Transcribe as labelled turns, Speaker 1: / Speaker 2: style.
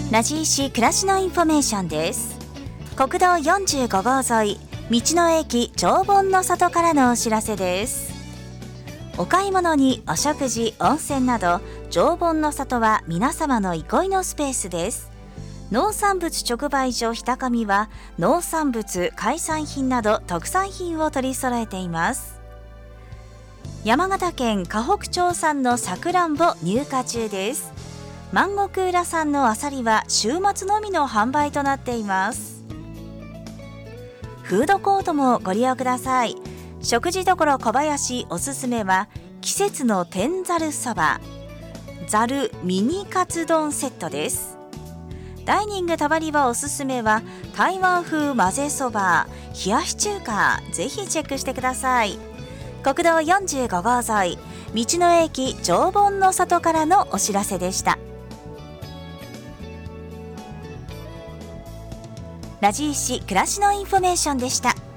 Speaker 1: ラジーシ暮らしのインフォメーションです。国道45号沿い道の駅常盆の里からのお知らせです。お買い物にお食事、温泉など常盆の里は皆様の憩いのスペースです。農産物直売所ひたかみは農産物、海産品など特産品を取り揃えています。山形県河北町産のさくらんぼ入荷中です。万石浦産のあさりは週末のみの販売となっています。フードコートもご利用ください。食事処小林おすすめは季節の天ざるそば、ざるミニカツ丼セットです。ダイニングたばりはおすすめは台湾風混ぜそば、冷やし中華、ぜひチェックしてください。国道45号沿い道の駅常盆の里からのお知らせでした。ラジーシ暮らしのインフォメーションでした。